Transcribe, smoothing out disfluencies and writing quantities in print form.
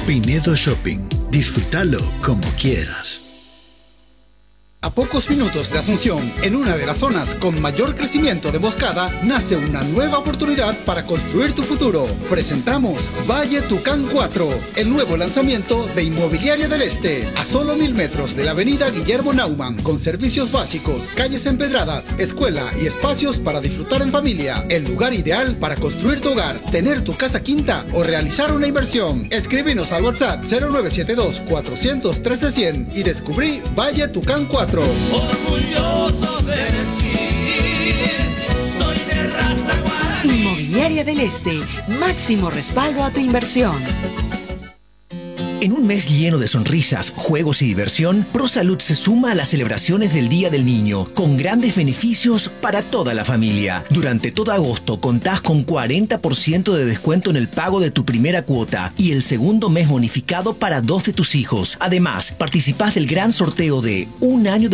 Pinedo Shopping. Disfrútalo como quieras. A pocos minutos de Asunción, en una de las zonas con mayor crecimiento de Moscada, nace una nueva oportunidad para construir tu futuro. Presentamos Valle Tucán 4, el nuevo lanzamiento de Inmobiliaria del Este, a solo 1000 metros de la avenida Guillermo Naumann, con servicios básicos, calles empedradas, escuela y espacios para disfrutar en familia. El lugar ideal para construir tu hogar, tener tu casa quinta o realizar una inversión. Escríbenos al WhatsApp 0972 400 1300 y descubrí Valle Tucán 4. Orgulloso de decir, soy de raza guaraní. Inmobiliaria del Este, máximo respaldo a tu inversión. En un mes lleno de sonrisas, juegos y diversión, ProSalud se suma a las celebraciones del Día del Niño, con grandes beneficios para toda la familia. Durante todo agosto contás con 40% de descuento en el pago de tu primera cuota y el segundo mes bonificado para 2 de tus hijos. Además, participás del gran sorteo de un año de